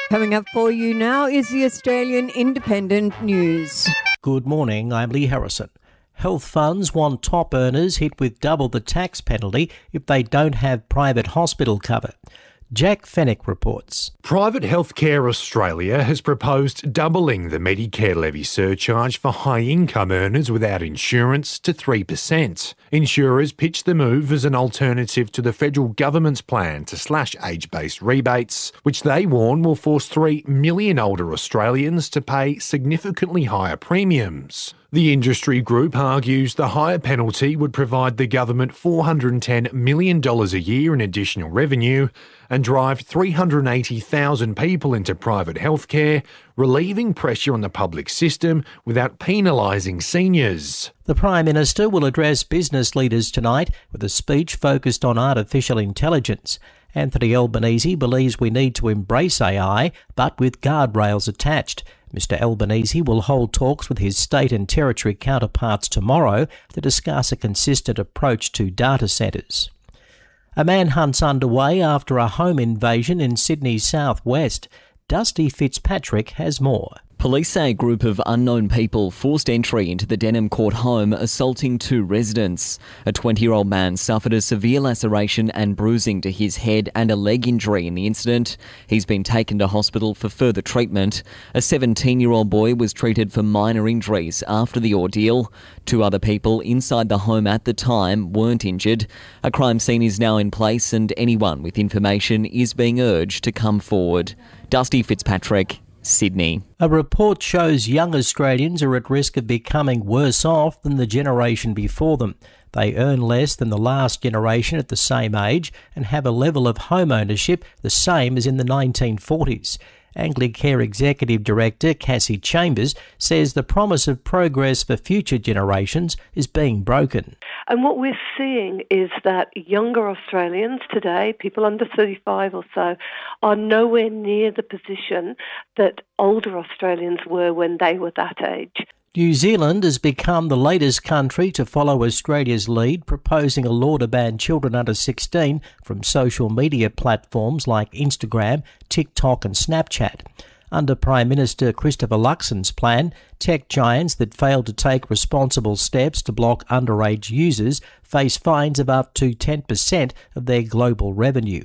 Coming up for you now is the Australian Independent News. Good morning, I'm Lee Harrison. Health funds want top earners hit with double the tax penalty if they don't have private hospital cover. Jack Fennick reports. Private Healthcare Australia has proposed doubling the Medicare levy surcharge for high-income earners without insurance to 3%. Insurers pitch the move as an alternative to the federal government's plan to slash age-based rebates, which they warn will force 3 million older Australians to pay significantly higher premiums. The industry group argues the higher penalty would provide the government $410 million a year in additional revenue and drive 380,000 people into private healthcare, relieving pressure on the public system without penalising seniors. The Prime Minister will address business leaders tonight with a speech focused on artificial intelligence. Anthony Albanese believes we need to embrace AI, but with guardrails attached. Mr Albanese will hold talks with his state and territory counterparts tomorrow to discuss a consistent approach to data centres. A manhunt's underway after a home invasion in Sydney's southwest. Dusty Fitzpatrick has more. Police say a group of unknown people forced entry into the Denham Court home, assaulting 2 residents. A 20-year-old man suffered a severe laceration and bruising to his head and a leg injury in the incident. He's been taken to hospital for further treatment. A 17-year-old boy was treated for minor injuries after the ordeal. 2 other people inside the home at the time weren't injured. A crime scene is now in place and anyone with information is being urged to come forward. Dusty Fitzpatrick, Sydney. A report shows young Australians are at risk of becoming worse off than the generation before them. They earn less than the last generation at the same age and have a level of home ownership the same as in the 1940s. Anglicare Executive Director Cassie Chambers says the promise of progress for future generations is being broken. And what we're seeing is that younger Australians today, people under 35 or so, are nowhere near the position that older Australians were when they were that age. New Zealand has become the latest country to follow Australia's lead, proposing a law to ban children under 16 from social media platforms like Instagram, TikTok and Snapchat. Under Prime Minister Christopher Luxon's plan, tech giants that fail to take responsible steps to block underage users face fines of up to 10% of their global revenue.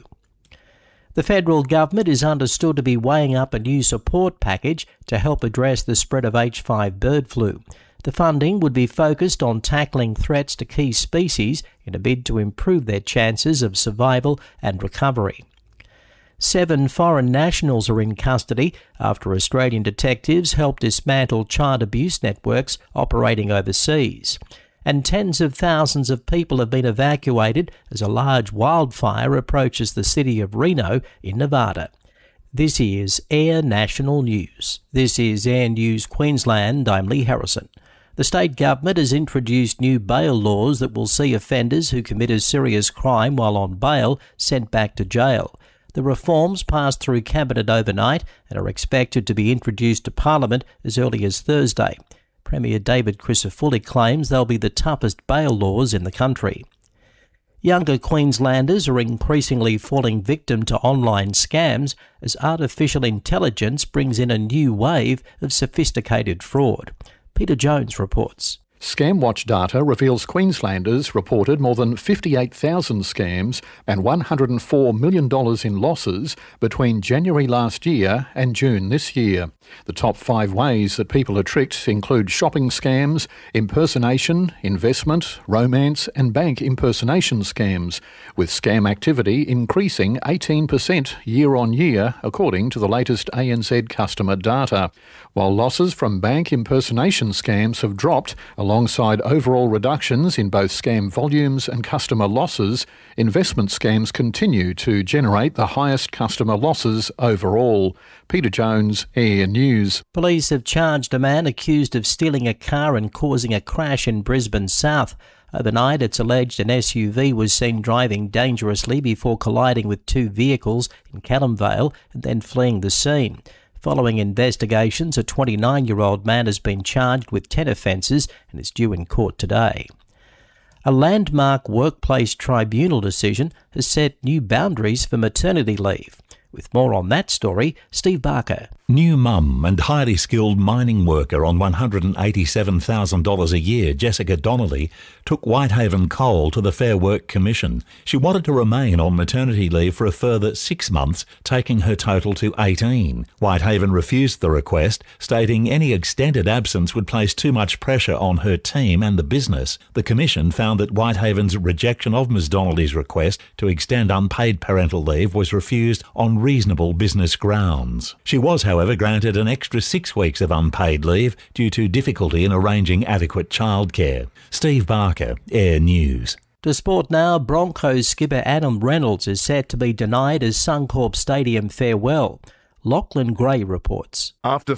The federal government is understood to be weighing up a new support package to help address the spread of H5 bird flu. The funding would be focused on tackling threats to key species in a bid to improve their chances of survival and recovery. 7 foreign nationals are in custody after Australian detectives helped dismantle child abuse networks operating overseas. And tens of thousands of people have been evacuated as a large wildfire approaches the city of Reno in Nevada. This is Air National News. This is Air News Queensland. I'm Lee Harrison. The state government has introduced new bail laws that will see offenders who commit a serious crime while on bail sent back to jail. The reforms passed through Cabinet overnight and are expected to be introduced to Parliament as early as Thursday. Premier David Crisafulli claims they'll be the toughest bail laws in the country. Younger Queenslanders are increasingly falling victim to online scams as artificial intelligence brings in a new wave of sophisticated fraud. Peter Jones reports. ScamWatch data reveals Queenslanders reported more than 58,000 scams and $104 million in losses between January last year and June this year. The top 5 ways that people are tricked include shopping scams, impersonation, investment, romance and bank impersonation scams, with scam activity increasing 18% year on year according to the latest ANZ customer data. While losses from bank impersonation scams have dropped alongside overall reductions in both scam volumes and customer losses, investment scams continue to generate the highest customer losses overall. Peter Jones, Air News. Police have charged a man accused of stealing a car and causing a crash in Brisbane South. Overnight, it's alleged an SUV was seen driving dangerously before colliding with 2 vehicles in Callum Vale and then fleeing the scene. Following investigations, a 29-year-old man has been charged with 10 offences and is due in court today. A landmark workplace tribunal decision has set new boundaries for maternity leave. With more on that story, Steve Barker. New mum and highly skilled mining worker on $187,000 a year, Jessica Donnelly, took Whitehaven Coal to the Fair Work Commission. She wanted to remain on maternity leave for a further 6 months, taking her total to 18. Whitehaven refused the request, stating any extended absence would place too much pressure on her team and the business. The Commission found that Whitehaven's rejection of Ms Donnelly's request to extend unpaid parental leave was refused on reasonable business grounds. She was, however, granted an extra 6 weeks of unpaid leave due to difficulty in arranging adequate childcare. Steve Barker, Air News. To sport now, Broncos skipper Adam Reynolds is set to be denied his Suncorp Stadium farewell. Lachlan Gray reports. After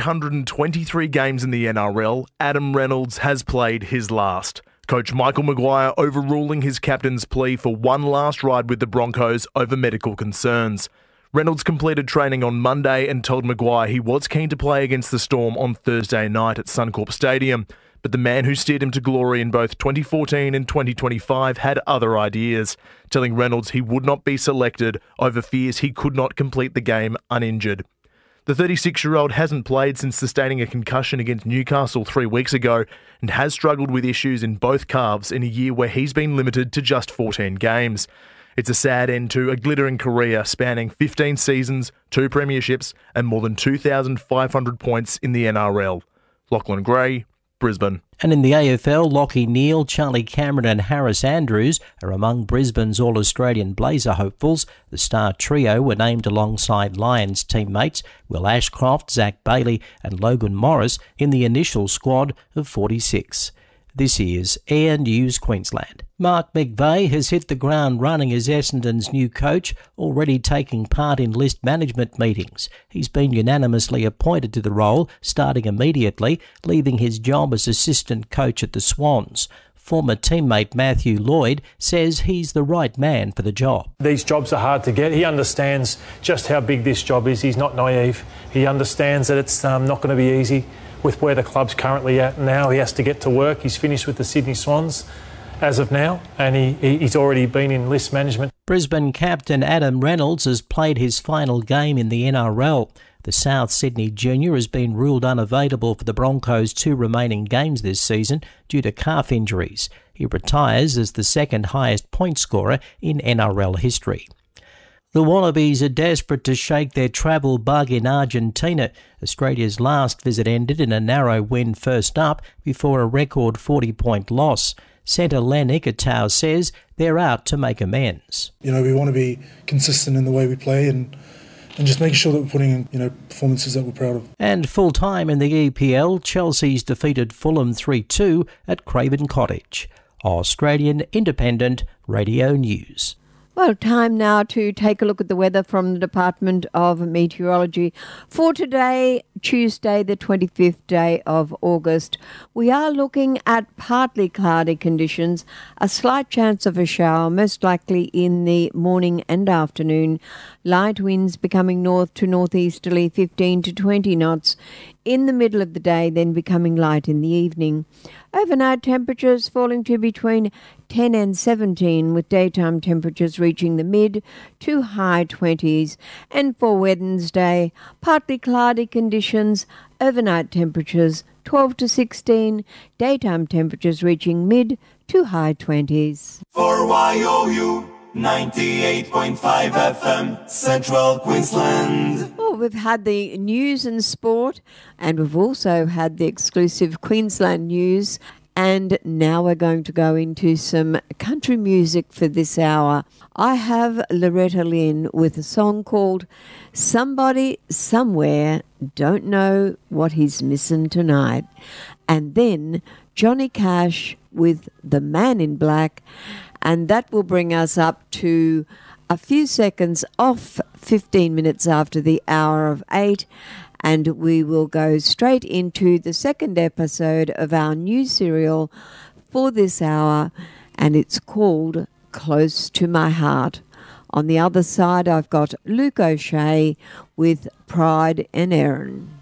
323 games in the NRL, Adam Reynolds has played his last. Coach Michael Maguire overruling his captain's plea for one last ride with the Broncos over medical concerns. Reynolds completed training on Monday and told Maguire he was keen to play against the Storm on Thursday night at Suncorp Stadium. But the man who steered him to glory in both 2014 and 2025 had other ideas, telling Reynolds he would not be selected over fears he could not complete the game uninjured. The 36-year-old hasn't played since sustaining a concussion against Newcastle 3 weeks ago and has struggled with issues in both calves in a year where he's been limited to just 14 games. It's a sad end to a glittering career spanning 15 seasons, 2 premierships and more than 2,500 points in the NRL. Lachlan Gray, Brisbane. And in the AFL, Lachie Neale, Charlie Cameron and Harris Andrews are among Brisbane's All-Australian Blazer hopefuls. The star trio were named alongside Lions teammates Will Ashcroft, Zach Bailey and Logan Morris in the initial squad of 46. This is Air News Queensland. Mark McVeigh has hit the ground running as Essendon's new coach, already taking part in list management meetings. He's been unanimously appointed to the role, starting immediately, leaving his job as assistant coach at the Swans. Former teammate Matthew Lloyd says he's the right man for the job. These jobs are hard to get. He understands just how big this job is. He's not naive. He understands that it's not going to be easy with where the club's currently at now. He has to get to work. He's finished with the Sydney Swans as of now, and he's already been in list management. Brisbane captain Adam Reynolds has played his final game in the NRL. The South Sydney junior has been ruled unavailable for the Broncos' 2 remaining games this season due to calf injuries. He retires as the second highest point scorer in NRL history. The Wallabies are desperate to shake their travel bug in Argentina. Australia's last visit ended in a narrow win first up before a record 40-point loss. Centre Len Ikitau says they're out to make amends. We want to be consistent in the way we play and just making sure that we're putting in, performances that we're proud of. And full-time in the EPL, Chelsea's defeated Fulham 3-2 at Craven Cottage. Australian Independent Radio News. Well, time now to take a look at the weather from the Department of Meteorology for today, Tuesday, the 25th day of August. We are looking at partly cloudy conditions, a slight chance of a shower, most likely in the morning and afternoon. Light winds becoming north to northeasterly 15 to 20 knots in the middle of the day, then becoming light in the evening. Overnight temperatures falling to between 10 and 17, with daytime temperatures reaching the mid to high 20s. And for Wednesday, partly cloudy conditions, overnight temperatures 12 to 16, daytime temperatures reaching mid to high 20s. For YOU 98.5 FM, Central Queensland. Well, we've had the news and sport, and we've also had the exclusive Queensland news. And now we're going to go into some country music for this hour. I have Loretta Lynn with a song called Somebody Somewhere Don't Know What He's Missing Tonight. And then Johnny Cash with The Man in Black. And that will bring us up to a few seconds off 15 minutes after the hour of 8. And we will go straight into the second episode of our new serial for this hour, and it's called Close to My Heart. On the other side, I've got Luke O'Shea with Pride and Erin.